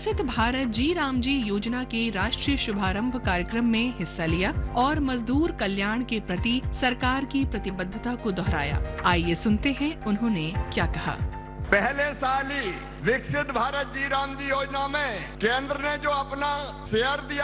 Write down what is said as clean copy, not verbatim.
विकसित भारत जी राम जी योजना के राष्ट्रीय शुभारंभ कार्यक्रम में हिस्सा लिया और मजदूर कल्याण के प्रति सरकार की प्रतिबद्धता को दोहराया। आइए सुनते हैं उन्होंने क्या कहा। पहले साल ही विकसित भारत जी राम जी योजना में केंद्र ने जो अपना शेयर दिया